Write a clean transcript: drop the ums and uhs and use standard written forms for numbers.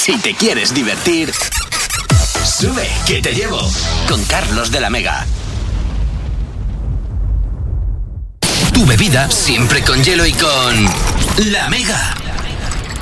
Si te quieres divertir, sube que te llevo con Carlos de la Mega. Tu bebida siempre con hielo y con La Mega.